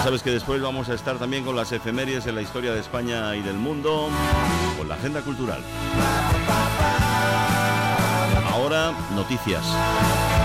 sabes que después vamos a estar también con las efemérides en la historia de España y del mundo, con la agenda cultural. Ahora, noticias.